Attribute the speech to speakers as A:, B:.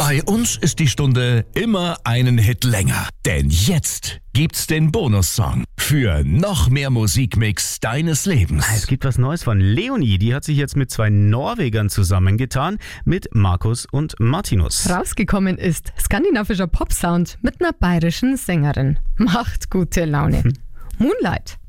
A: Bei uns ist die Stunde immer einen Hit länger. Denn jetzt gibt's den Bonussong für noch mehr Musikmix deines Lebens.
B: Es gibt was Neues von Leonie. Die hat sich jetzt mit 2 Norwegern zusammengetan, mit Markus und Martinus.
C: Rausgekommen ist skandinavischer Popsound mit einer bayerischen Sängerin. Macht gute Laune. Moonlight.